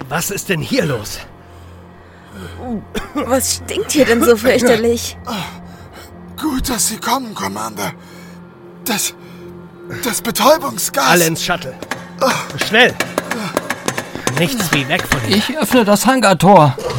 Was ist denn hier los? Was stinkt hier denn so fürchterlich? Gut, dass Sie kommen, Commander. Das Betäubungsgas. Alle ins Shuttle. Schnell! Nichts wie weg von hier. Ich öffne das Hangartor.